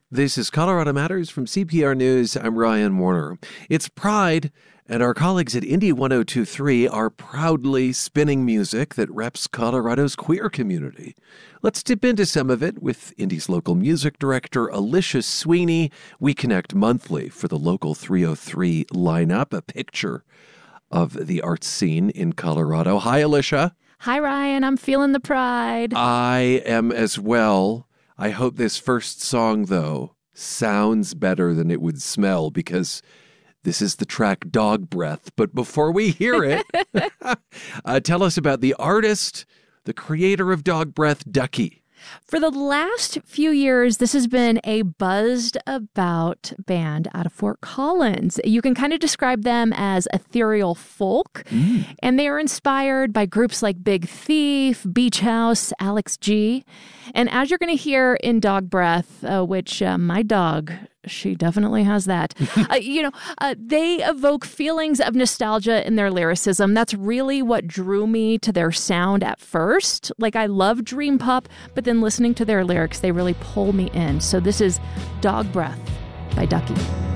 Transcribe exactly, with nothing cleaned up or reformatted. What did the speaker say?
This is Colorado Matters from C P R News. I'm Ryan Warner. It's Pride, and our colleagues at Indie one oh two point three are proudly spinning music that reps Colorado's queer community. Let's dip into some of it with Indie's local music director, Alicia Sweeney. We connect monthly for the local three oh three lineup, a picture of the arts scene in Colorado. Hi, Alicia. Hi, Ryan. I'm feeling the pride. I am as well. I hope this first song, though, sounds better than it would smell, because this is the track Dog Breath. But before we hear it, uh, tell us about the artist, the creator of Dog Breath, Ducky. For the last few years, this has been a buzzed about band out of Fort Collins. You can kind of describe them as ethereal folk, mm. and they are inspired by groups like Big Thief, Beach House, Alex G. And as you're going to hear in Dog Breath, uh, which uh, my dog, she definitely has that. uh, you know, uh, they evoke feelings of nostalgia in their lyricism. That's really what drew me to their sound at first. Like, I love dream pop, but then listening to their lyrics, they really pull me in. So this is Dog Breath by Ducky.